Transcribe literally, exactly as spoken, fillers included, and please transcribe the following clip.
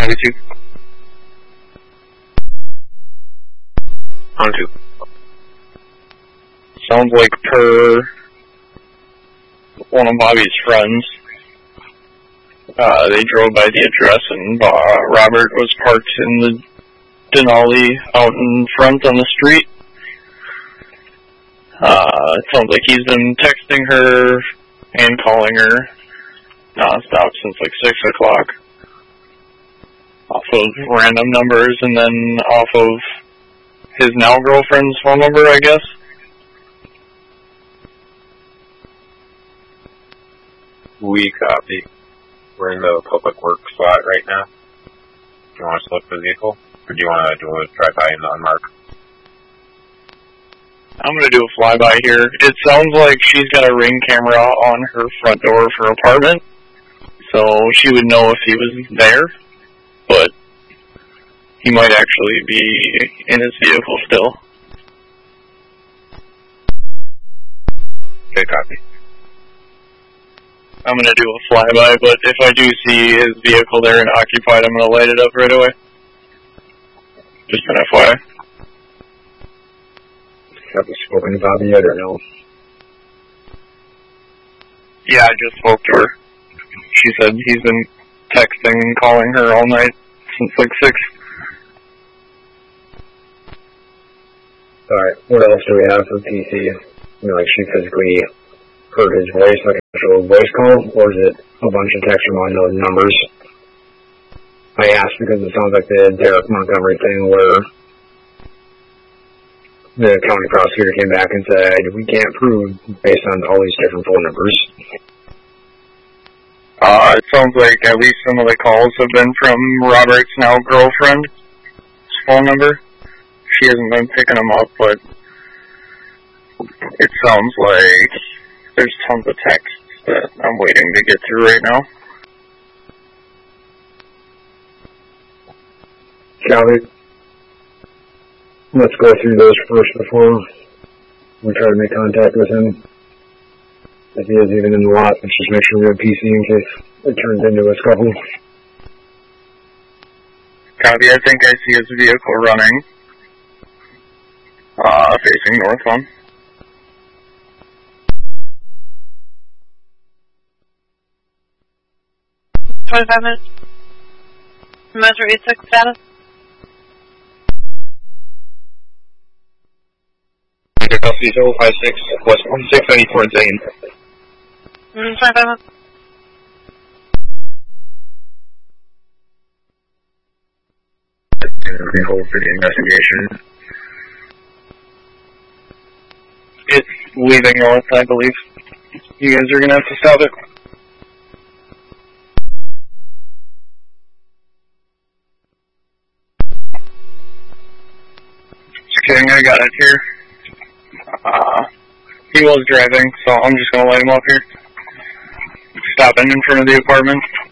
ninety-two. On two. Sounds like per one of Bobby's friends. Uh, they drove by the address and uh, Robert was parked in the Denali out in front on the street. Uh, it sounds like he's been texting her and calling her nonstop since like six o'clock. Off of random numbers and then off of his now girlfriend's phone number, I guess. We copy. We're in the public works slot right now. Do you want us to look for the vehicle? Or do you want to do a drive-by in the unmarked? I'm going to do a flyby here. It sounds like she's got a Ring camera on her front door of her apartment, so she would know if he was there, but he might actually be in his vehicle still. Okay, copy. I'm going to do a flyby, but if I do see his vehicle there and occupied, I'm going to light it up right away. Just an F Y I. Have you spoken to Bobby yet or no? Yeah, I just spoke to her. She said he's been texting and calling her all night since like six. Alright, what else do we have for P C? You know, like she physically heard his voice, like an actual voice call, or is it a bunch of text from unknown numbers? I asked because it sounds like the Derek Montgomery thing where the county prosecutor came back and said, we can't prove based on all these different phone numbers. Uh, it sounds like at least some of the calls have been from Robert's now girlfriend's phone number. She hasn't been picking them up, but it sounds like there's tons of texts that I'm waiting to get through right now. Calvin, let's go through those first before we try to make contact with him. If he is even in the lot, let's just make sure we have P C in case it turns into a scuffle. Copy, I think I see his vehicle running. Uh, facing northbound. twenty-five minutes. Metro eight six status. Copy zero five six, West one six ninety-four Zane. Mm, twenty-five minutes. Hold for the investigation. It's leaving north, I believe. You guys are gonna have to stop it. Just kidding, I got it here. Uh, he was driving, so I'm just gonna light him up here. Stopping in front of the apartment.